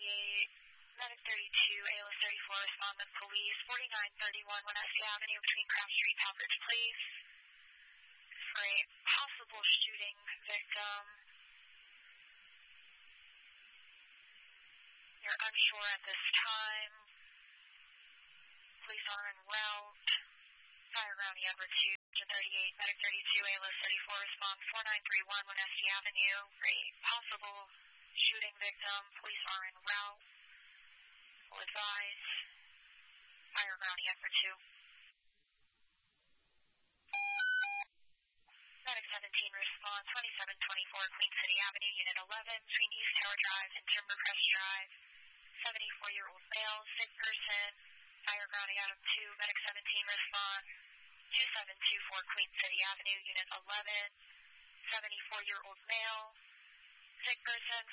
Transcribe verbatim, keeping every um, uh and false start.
thirty-eight, Medic thirty-two, A L S thirty-four, respond with police, forty-nine thirty-one Wenatchee Avenue between Craft Street, Pepperidge Place, for a possible shooting victim. You're unsure at this time. Police are en route. Fire ground Edward two, thirty-eight, Medic thirty-two, A L S thirty-four, respond four nine three one Wenatchee Avenue for a possible shooting victim. Police are en route. Will advise. Fire ground Edward two. Medic seventeen, respond twenty-seven twenty-four Queen City Avenue, Unit eleven, between East Tower Drive and Timbercrest Drive. seventy-four-year-old male, sick person. Fire ground Adam two, Medic seventeen, respond two seven two four Queen City Avenue, Unit eleven. seventy-four-year-old male, sick person.